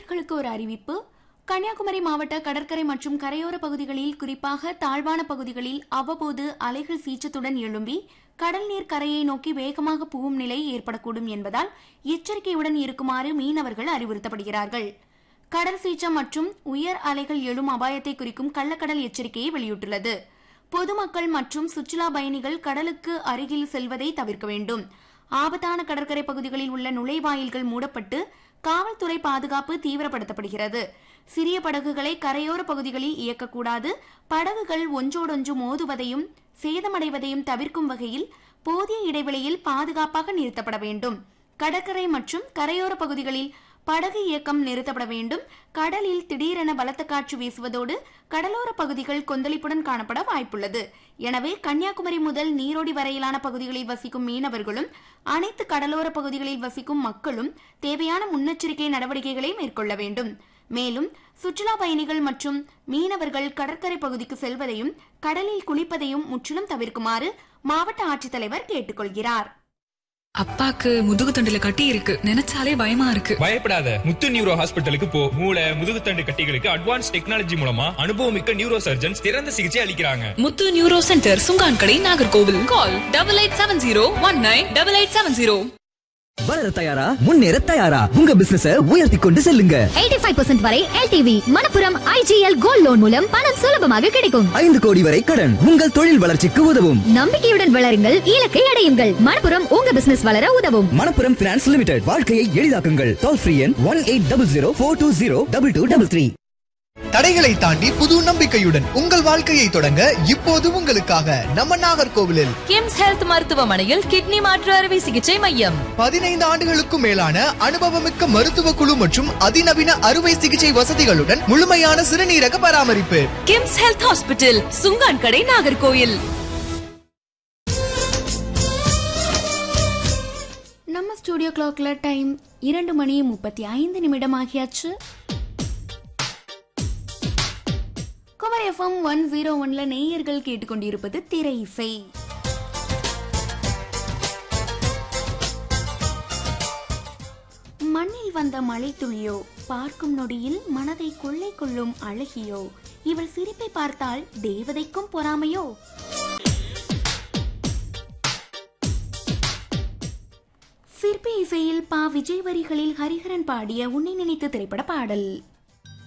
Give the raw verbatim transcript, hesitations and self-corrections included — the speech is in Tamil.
நேயர்களுக்கு ஒரு அறிவிப்பு. கன்னியாகுமரி மாவட்ட கடற்கரை மற்றும் கரையோர பகுதிகளில், குறிப்பாக தாழ்வான பகுதிகளில் அவ்வப்போது அலைகள் சீற்றத்துடன் எழும்பி கடல் நீர் கரையை நோக்கி வேகமாக புகும் நிலை ஏற்படக்கூடும் என்பதால் எச்சரிக்கையுடன் இருக்குமாறு மீனவர்கள் அறிவுறுத்தப்படுகிறார்கள். கடல் சீற்றம் மற்றும் உயர் அலைகள் எழும் அபாயத்தை குறிக்கும் கள்ளக்கடல் எச்சரிக்கையை வெளியிட்டுள்ளது. பொதுமக்கள் மற்றும் சுற்றுலா பயணிகள் கடலுக்கு அருகில் செல்வதை தவிர்க்க வேண்டும். ஆபத்தான கடற்கரை பகுதிகளில் உள்ள நுழைவாயில்கள் மூடப்பட்டு காவல்துறை பாதுகாப்பு தீவிரப்படுத்தப்படுகிறது. சிறிய படகுகளை கரையோர பகுதிகளில் இயக்கக்கூடாது. படகுகள் ஒன்றோடொன்று மோதுவதையும் சேதமடைவதையும் தவிர்க்கும் வகையில் போதிய இடைவெளியில் பாதுகாப்பாக நிறுத்தப்பட வேண்டும். கடற்கரை மற்றும் கரையோர பகுதிகளில் படகு இயக்கம் நிறுத்தப்பட வேண்டும். கடலில் திடீரென பலத்த காற்று வீசுவதோடு கடலோர பகுதிகள் கொந்தளிப்புடன் காணப்பட வாய்ப்புள்ளது. எனவே கன்னியாகுமரி முதல் நீரோடி வரையிலான பகுதிகளில் வசிக்கும் மீனவர்களும் அனைத்து கடலோர பகுதிகளில் வசிக்கும் மக்களும் தேவையான முன்னெச்சரிக்கை நடவடிக்கைகளை மேற்கொள்ள வேண்டும். மேலும் சுற்றுலா பயணிகள் மற்றும் மீனவர்கள் கடற்கரை பகுதிக்கு செல்வதையும் கடலில் குளிப்பதையும் முற்றிலும் தவிர்க்குமாறு மாவட்ட ஆட்சித்தலைவர் கேட்டுக்கொள்கிறார். அப்பாக்கு முதுகு தண்டுல கட்டி இருக்கு, நினைச்சாலே பயமா இருக்கு. பயப்படாத, முத்து நியூரோ ஹாஸ்பிட்டலுக்கு போ. மூளை முதுகுத்தண்டு கட்டிகளுக்கு அட்வான்ஸ் டெக்னாலஜி மூலமா அனுபவமிக்க நியூரோ சர்ஜன்ஸ் சிறந்த சிகிச்சை அளிக்கிறாங்க. முத்து neuro centre, Chunkankadai, Nagercoil. Call double eight seven zero one nine double eight seven zero. வளர தயாரா, முன்னேற தயாரா, உங்க பிசினஸ உயர்த்தி கொண்டு செல்லுங்க. எண்பத்தி ஐந்து பர்சன்ட் வரை LTV Manappuram IGL gold loan மூலம் பணம் சுலபமாக கிடைக்கும். ஐந்து கோடி வரை கடன் உங்கள் தொழில் வளர்ச்சிக்கு உதவும். நம்பிக்கையுடன் வளருங்கள், இலக்கை அடையுங்கள். மணப்புரம் உங்க பிசினஸ் வளர உதவும். Manappuram finance limited. வாழ்க்கையை எளிதாக்குங்கள். டோல் ஃப்ரீ எண் one eight double zero four two zero double two double three. தடைகளை தாண்டி புது நம்பிக்கையுடன் உங்கள் வாழ்க்கையை தொடங்க இப்போது உங்களுக்காக நம்ம நாகர்கோவிலில் கிம்ஸ் ஹெல்த் மருத்துவமனையில் கிட்னி மாற்று அறுவை சிகிச்சை மையம். பதினைந்து ஆண்டுகளுக்கும் மேலான அனுபவமிக்க மருத்துவ குழு மற்றும் அதிநவீன அறுவை சிகிச்சை வசதிகளுடன் முழுமையான சிறுநீரக பராமரிப்பு. KIMS health hospital, Chunkankadai, Nagercoil. நம்ம ஸ்டுடியோ கிளாக்ல டைம் இரண்டு மணி முப்பத்தி ஐந்து நிமிடம் ஆகியாச்சு. குமரி எஃப்எம் ஒன் ஜீரோ ஒன்ல நேயர்கள் கேட்டுக்கொண்டிருப்பது திரை இசை. மண்ணில் வந்த மழை துளியோ, பார்க்கும் நொடியில் மனதை கொள்ளை கொள்ளும் அழகியோ, இவள் சிரிப்பை பார்த்தால் தேவதைக்கும் பொறாமையோ. சிற்பி இசையில் பா விஜய் வரிகளில் ஹரிஹரன் பாடிய உன்னை நினைத்து திரைப்பட பாடல்.